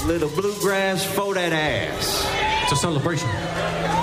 A little bluegrass for that ass. It's a celebration.